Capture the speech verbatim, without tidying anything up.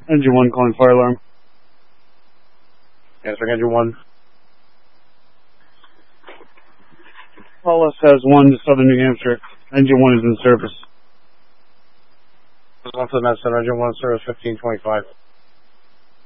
Engine one calling fire alarm. Answering engine one. Call us has one to Southern New Hampshire. Engine one is in service. On to the Med Center, engine one, service fifteen twenty-five.